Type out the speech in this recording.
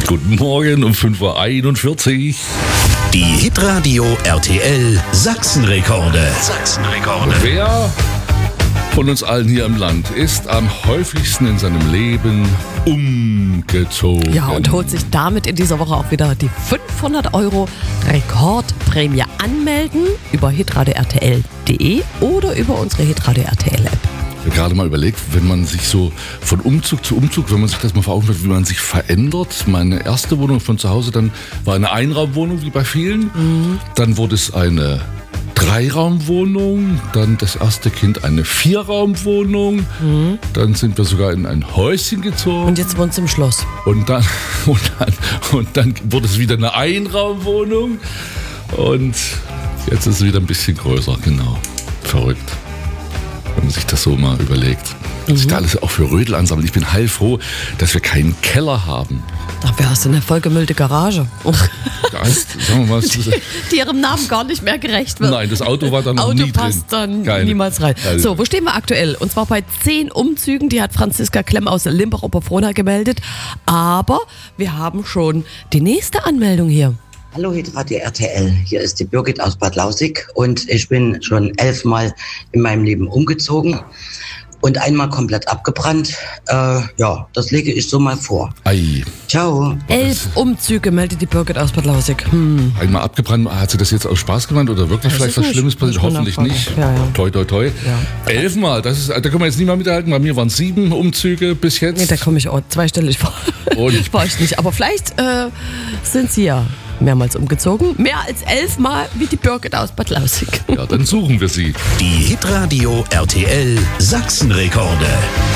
Guten Morgen um 5.41 Uhr. Die Hitradio RTL Sachsenrekorde. Wer von uns allen hier im Land ist am häufigsten in seinem Leben umgezogen? Ja, und holt sich damit in dieser Woche auch wieder die 500 € Rekordprämie. Anmelden über hitradio.rtl.de oder über unsere Hitradio RTL App. Ich habe gerade mal überlegt, wenn man sich so von Umzug zu Umzug, wenn man sich das mal vor Augen führt, wie man sich verändert. Meine erste Wohnung von zu Hause dann war eine Einraumwohnung, wie bei vielen. Dann wurde es eine Dreiraumwohnung, dann das erste Kind eine Vierraumwohnung. Dann sind wir sogar in ein Häuschen gezogen. Und jetzt wohnst du im Schloss. Und dann wurde es wieder eine Einraumwohnung. Und jetzt ist es wieder ein bisschen größer, genau. Verrückt, wenn man sich das so mal überlegt. Was sich da alles auch für Rödel ansammelt. Ich bin heilfroh, dass wir keinen Keller haben. Dafür hast du eine vollgemüllte Garage. Sagen wir mal, Die ihrem Namen gar nicht mehr gerecht wird. Nein, das Auto war da noch nie drin. Passt dann niemals rein. So, wo stehen wir aktuell? Und zwar bei 10 Umzügen. Die hat Franziska Klemm aus Limbach-Oberfrohna gemeldet. Aber wir haben schon die nächste Anmeldung hier. Hallo Hitradio RTL, hier ist die Birgit aus Bad Lausick und ich bin schon 11 Mal in meinem Leben umgezogen und einmal komplett abgebrannt. Ja, das lege ich so mal vor. Ei. Ciao. 11 Umzüge meldet die Birgit aus Bad Lausick. Einmal abgebrannt, hat sie das jetzt aus Spaß gemeint oder wirklich vielleicht was Schlimmes passiert? Hoffentlich nicht. Ja. Toi, toi, toi. Ja. 11 Mal, da können wir jetzt nicht mal mithalten. Bei mir waren 7 Umzüge bis jetzt. Nee, da komme ich auch zweistellig vor. Und War ich nicht. Aber vielleicht sind sie ja mehrmals umgezogen. Mehr als 11 Mal wie die Birgit aus Bad Lausick. ja, dann suchen wir sie. Die Hitradio RTL Sachsenrekorde.